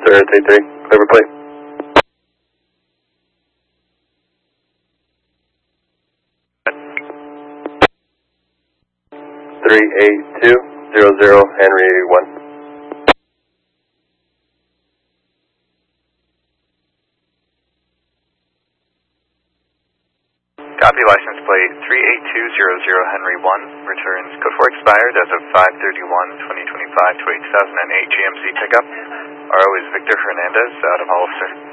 sir, it's 83. Clear for plate. Three eight two 00 Henry 1. Copy, license plate 38200 Henry 1, returns code 4 expired as of 5/31/2025 to a 2008 GMC pickup. RO is Victor Hernandez out of Hollister.